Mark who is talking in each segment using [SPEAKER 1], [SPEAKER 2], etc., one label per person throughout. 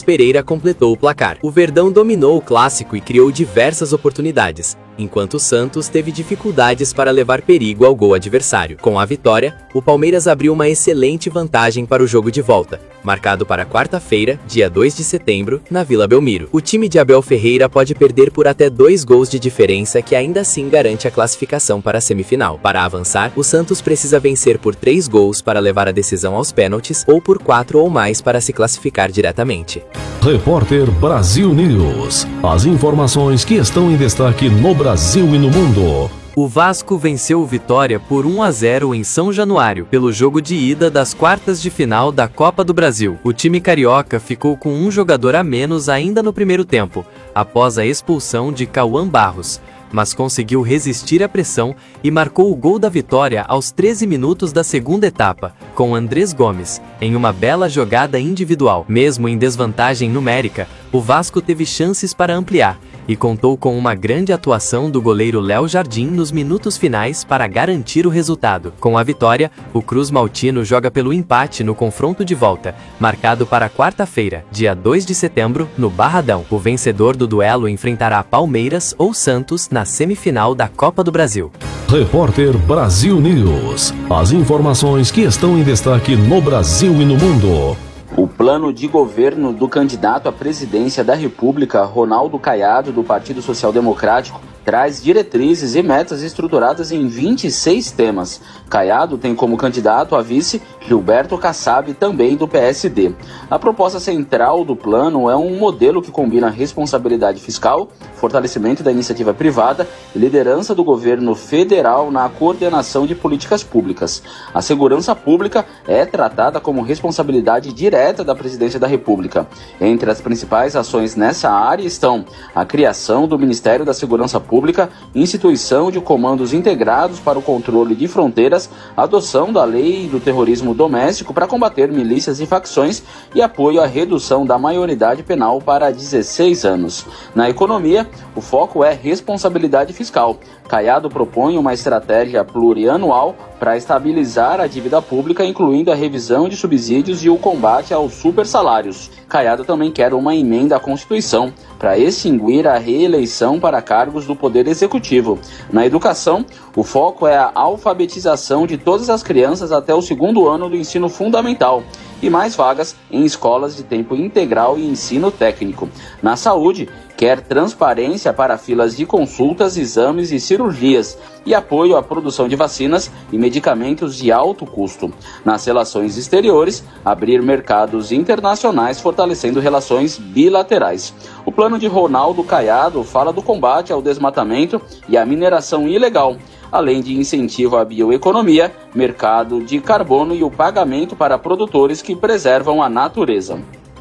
[SPEAKER 1] Pereira completou o placar. O Verdão dominou o clássico e criou diversas oportunidades, enquanto o Santos teve dificuldades para levar perigo ao gol adversário. Com a vitória, o Palmeiras abriu uma excelente vantagem para o jogo de volta, marcado para quarta-feira, dia 2 de setembro, na Vila Belmiro. O time de Abel Ferreira pode perder por até 2 gols de diferença, que ainda assim garante a classificação para a semifinal. Para avançar, o Santos precisa vencer por 3 gols para levar a decisão aos pênaltis ou por 4 ou mais para se classificar diretamente.
[SPEAKER 2] Repórter Brasil News. As informações que estão em destaque no Brasil e no mundo.
[SPEAKER 3] O Vasco venceu o Vitória por 1-0 em São Januário, pelo jogo de ida das quartas de final da Copa do Brasil. O time carioca ficou com um jogador a menos ainda no primeiro tempo, após a expulsão de Cauã Barros, mas conseguiu resistir à pressão e marcou o gol da vitória aos 13 minutos da segunda etapa, com Andrés Gomes, em uma bela jogada individual. Mesmo em desvantagem numérica, o Vasco teve chances para ampliar, e contou com uma grande atuação do goleiro Léo Jardim nos minutos finais para garantir o resultado. Com a vitória, o Cruz Maltino joga pelo empate no confronto de volta, marcado para quarta-feira, dia 2 de setembro, no Barradão. O vencedor do duelo enfrentará Palmeiras ou Santos na semifinal da Copa do Brasil.
[SPEAKER 2] Repórter Brasil News. As informações que estão em destaque no Brasil e no mundo.
[SPEAKER 4] O plano de governo do candidato à presidência da República, Ronaldo Caiado, do Partido Social Democrático, traz diretrizes e metas estruturadas em 26 temas. Caiado tem como candidato a vice Gilberto Kassab, também do PSD. A proposta central do plano é um modelo que combina responsabilidade fiscal, fortalecimento da iniciativa privada e liderança do governo federal na coordenação de políticas públicas. A segurança pública é tratada como responsabilidade direta da Presidência da República. Entre as principais ações nessa área estão a criação do Ministério da Segurança Pública, instituição de comandos integrados para o controle de fronteiras, adoção da lei do terrorismo doméstico para combater milícias e facções e apoio à redução da maioridade penal para 16 anos. Na economia, o foco é responsabilidade fiscal. Caiado propõe uma estratégia plurianual para estabilizar a dívida pública, incluindo a revisão de subsídios e o combate aos supersalários. Caiado também quer uma emenda à Constituição para extinguir a reeleição para cargos do Poder Executivo. Na educação, o foco é a alfabetização de todas as crianças até o 2º ano do ensino fundamental e mais vagas em escolas de tempo integral e ensino técnico. Na saúde, quer transparência para filas de consultas, exames e cirurgias e apoio à produção de vacinas e medicamentos de alto custo. Nas relações exteriores, abrir mercados internacionais fortalecendo relações bilaterais. O plano de Ronaldo Caiado fala do combate ao desmatamento e à mineração ilegal, além de incentivo à bioeconomia, mercado de carbono e o pagamento para produtores que preservam a natureza.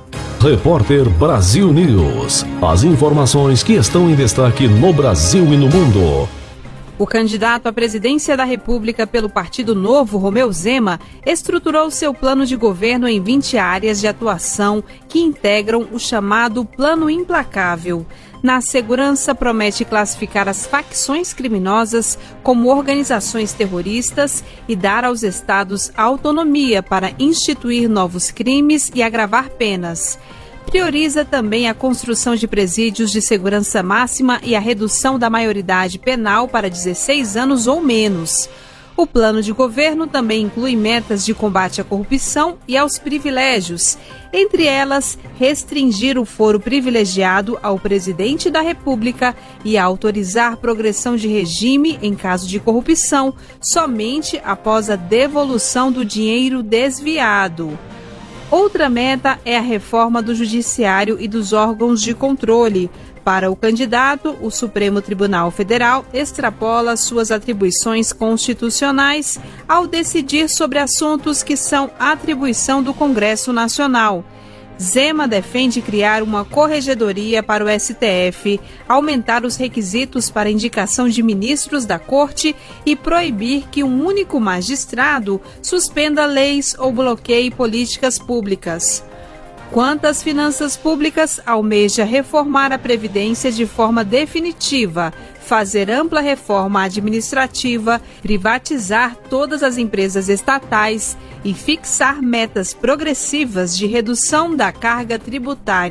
[SPEAKER 2] Repórter Brasil News. As informações que estão em destaque no Brasil e no mundo.
[SPEAKER 5] O candidato à presidência da República pelo Partido Novo, Romeu Zema, estruturou seu plano de governo em 20 áreas de atuação que integram o chamado Plano Implacável. Na segurança, promete classificar as facções criminosas como organizações terroristas e dar aos estados autonomia para instituir novos crimes e agravar penas. Prioriza também a construção de presídios de segurança máxima e a redução da maioridade penal para 16 anos ou menos. O plano de governo também inclui metas de combate à corrupção e aos privilégios, entre elas, restringir o foro privilegiado ao presidente da República e autorizar progressão de regime em caso de corrupção, somente após a devolução do dinheiro desviado. Outra meta é a reforma do Judiciário e dos órgãos de controle. Para o candidato, o Supremo Tribunal Federal extrapola suas atribuições constitucionais ao decidir sobre assuntos que são atribuição do Congresso Nacional. Zema defende criar uma corregedoria para o STF, aumentar os requisitos para indicação de ministros da Corte e proibir que um único magistrado suspenda leis ou bloqueie políticas públicas. Quanto às finanças públicas, almeja reformar a Previdência de forma definitiva, fazer ampla reforma administrativa, privatizar todas as empresas estatais e fixar metas progressivas de redução da carga tributária.